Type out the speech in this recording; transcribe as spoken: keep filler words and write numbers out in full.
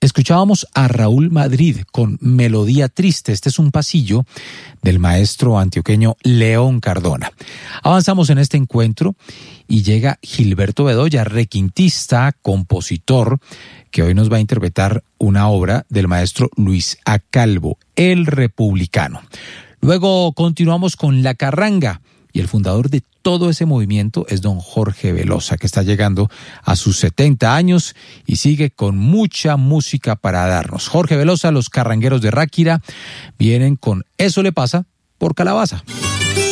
Escuchábamos a Raúl Madrid con Melodía Triste. Este es un pasillo del maestro antioqueño León Cardona. Avanzamos en este encuentro y llega Gilberto Bedoya, requintista, compositor, que hoy nos va a interpretar una obra del maestro Luis A. Calvo, El Republicano. Luego continuamos con La Carranga, y el fundador de todo ese movimiento es don Jorge Velosa, que está llegando a sus setenta años y sigue con mucha música para darnos. Jorge Velosa, los carrangueros de Ráquira, vienen con Eso le pasa por Calabaza.